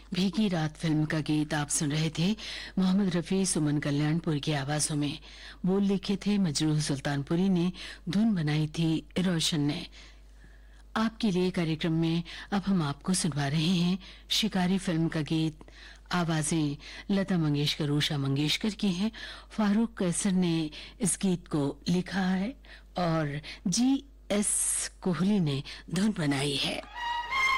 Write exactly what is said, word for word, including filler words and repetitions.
भीगी रात फिल्म का गीत आप सुन रहे थे। मोहम्मद रफी, सुमन कल्याणपुर की आवाजों में। बोल लिखे थे मजरूह सुल्तानपुरी ने, धुन बनाई थी रोशन ने। आपके लिए कार्यक्रम में अब हम आपको सुनवा रहे हैं शिकारी फिल्म का गीत। आवाजें लता मंगेशकर, उषा मंगेशकर की हैं। फारूक कैसर ने इस गीत को लिखा है और जी एस कोहली ने धुन बनाई है।